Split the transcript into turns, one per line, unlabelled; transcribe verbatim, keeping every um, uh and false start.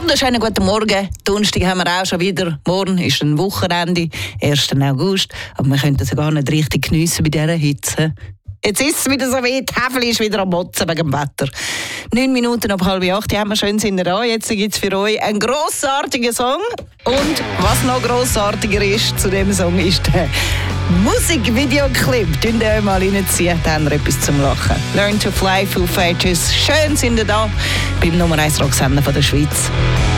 Wunderschönen guten Morgen. Donnerstag haben wir auch schon wieder. Morgen ist ein Wochenende, ersten August. Aber wir können es gar nicht richtig geniessen bei dieser Hitze. Jetzt ist es wieder so weit, die Häfeli ist wieder am Motzen wegen dem Wetter. Neun Minuten ab halb acht, die haben wir schön in der Reihe. Jetzt gibt es für euch einen grossartigen Song. Und was noch grossartiger ist zu dem Song, ist der Musikvideoclip. Tun ihr euch mal reinziehen, dann haben wir etwas zum Lachen. Learn to Fly, Foo Fighters. Schön sind ihr da beim Nummer eins Rocksender von der Schweiz.